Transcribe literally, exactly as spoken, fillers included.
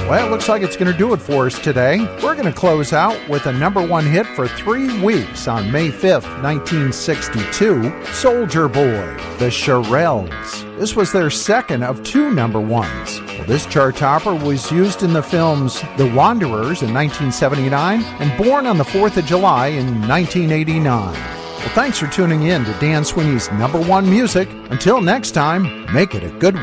Well, it looks like it's going to do it for us today. We're going to close out with a number one hit for three weeks on May fifth, nineteen sixty-two, Soldier Boy, the Shirelles. This was their second of two number ones. Well, this chart topper was used in the films The Wanderers in nineteen seventy-nine and Born on the fourth of July in nineteen eighty-nine. Well, thanks for tuning in to Dan Sweeney's Number One Music. Until next time, make it a good one.